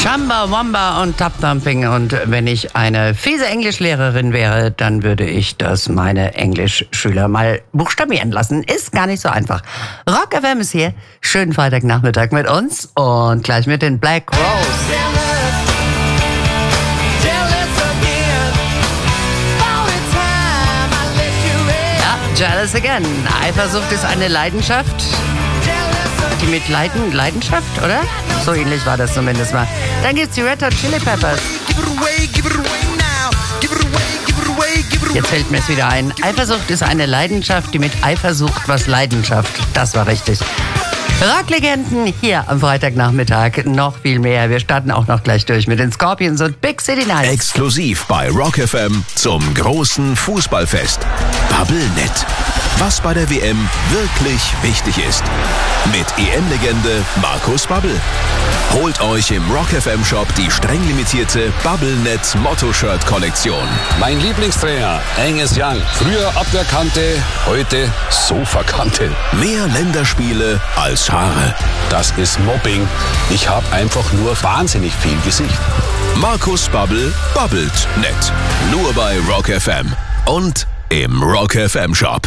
Chamba Wamba und Tap Thumping. Und wenn ich eine fiese Englischlehrerin wäre, dann würde ich das meine Englischschüler mal buchstabieren lassen. Ist gar nicht so einfach. Rock FM ist hier. Schönen Freitagnachmittag mit uns und gleich mit den Black Rose. Jealous Again. Eifersucht ist eine Leidenschaft, die mit Leidenschaft, oder? So ähnlich war das zumindest mal. Dann gibt's die Red Hot Chili Peppers. Jetzt fällt mir es wieder ein. Eifersucht ist eine Leidenschaft, die mit Eifersucht was Leidenschaft. Das war richtig. Rocklegenden hier am Freitagnachmittag. Noch viel mehr. Wir starten auch noch gleich durch mit den Scorpions und Big City Nights. Exklusiv bei Rock FM zum großen Fußballfest. Bubblenet. Was bei der WM wirklich wichtig ist. Mit EM-Legende Markus Babbel. Holt euch im Rock FM Shop die streng limitierte Bubblenet Motto-Shirt-Kollektion. Mein Lieblingstrainer, Angus Young. Früher ab der Kante, heute Sofakante. Mehr Länderspiele als Haare. Das ist Mobbing. Ich habe einfach nur wahnsinnig viel Gesicht. Markus Babbel babbelt nett. Nur bei Rock FM. Und im Rock FM Shop.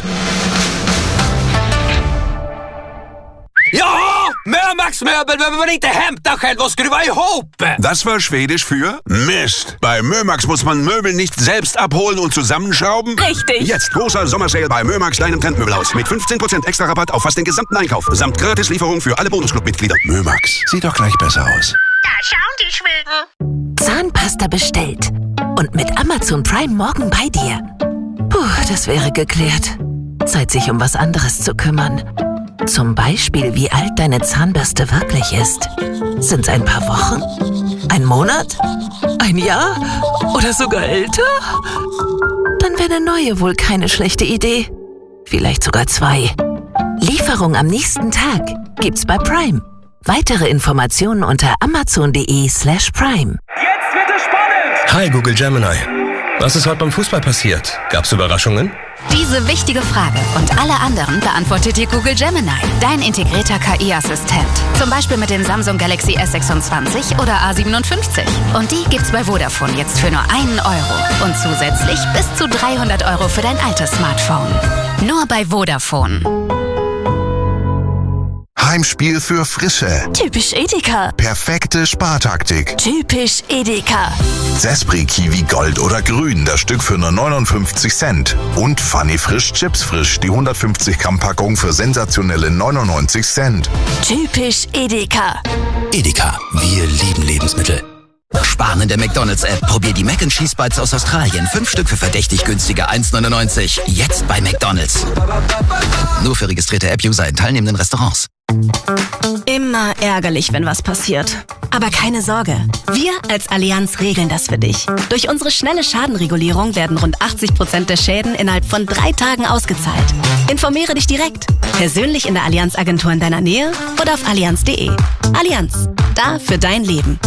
Ja, Mömax Möbel behöver man inte hämta själv och skruva ihop. Das war Schwedisch für Mist. Bei Mömax muss man Möbel nicht selbst abholen und zusammenschrauben? Richtig. Jetzt großer Sommersale bei Mömax, deinem Trendmöbelhaus. Mit 15% extra Rabatt auf fast den gesamten Einkauf. Samt Gratislieferung für alle Bonusclub-Mitglieder. Mömax, sieht doch gleich besser aus. Da schauen die Schweden. Zahnpasta bestellt. Und mit Amazon Prime morgen bei dir. Puh, das wäre geklärt. Zeit, sich um was anderes zu kümmern. Zum Beispiel, wie alt deine Zahnbürste wirklich ist. Sind's ein paar Wochen? Ein Monat? Ein Jahr? Oder sogar älter? Dann wäre eine neue wohl keine schlechte Idee. Vielleicht sogar 2. Lieferung am nächsten Tag gibt's bei Prime. Weitere Informationen unter amazon.de/prime. Jetzt wird es spannend! Hi Google Gemini. Was ist heute beim Fußball passiert? Gab's Überraschungen? Diese wichtige Frage und alle anderen beantwortet dir Google Gemini, dein integrierter KI-Assistent. Zum Beispiel mit den Samsung Galaxy S26 oder A57. Und die gibt's bei Vodafone jetzt für nur €1. Und zusätzlich bis zu €300 für dein altes Smartphone. Nur bei Vodafone. Heimspiel für Frische. Typisch Edeka. Perfekte Spartaktik. Typisch Edeka. Zespri Kiwi Gold oder Grün, das Stück für nur 59 Cent. Und Funny Frisch Chips Frisch, die 150 Gramm Packung für sensationelle 99 Cent. Typisch Edeka. Edeka, wir lieben Lebensmittel. Sparen in der McDonald's-App. Probier die Mac & Cheese Bites aus Australien. 5 Stück für verdächtig günstige 1,99. Jetzt bei McDonald's. Nur für registrierte App-User in teilnehmenden Restaurants. Immer ärgerlich, wenn was passiert. Aber keine Sorge. Wir als Allianz regeln das für dich. Durch unsere schnelle Schadenregulierung werden rund 80% der Schäden innerhalb von 3 Tagen ausgezahlt. Informiere dich direkt. Persönlich in der Allianz-Agentur in deiner Nähe oder auf allianz.de. Allianz. Da für dein Leben.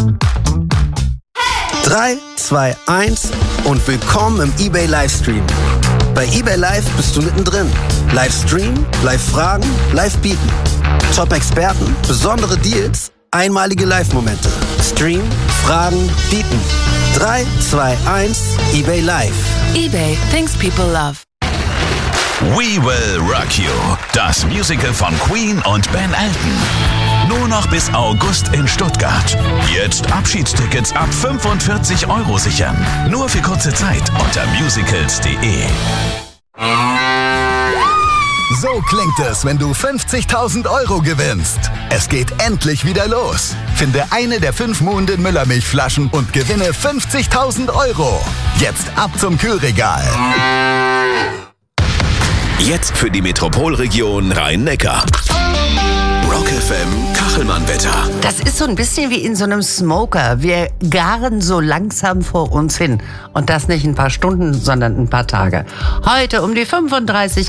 3, 2, 1 und willkommen im eBay Livestream. Bei eBay Live bist du mittendrin. Livestream, Live-Fragen, Live-Bieten. Top-Experten, besondere Deals, einmalige Live-Momente. Stream, Fragen, Bieten. 3, 2, 1, eBay Live. eBay, things people love. We Will Rock You. Das Musical von Queen und Ben Elton. Nur noch bis August in Stuttgart. Jetzt Abschiedstickets ab 45 € sichern. Nur für kurze Zeit unter musicals.de. So klingt es, wenn du 50.000 € gewinnst. Es geht endlich wieder los. Finde eine der 5 Muhnden Müllermilchflaschen und gewinne 50.000 €. Jetzt ab zum Kühlregal. Jetzt für die Metropolregion Rhein-Neckar. Rock FM Kachelmann-Wetter. Das ist so ein bisschen wie in so einem Smoker. Wir garen so langsam vor uns hin. Und das nicht ein paar Stunden, sondern ein paar Tage. Heute um die 35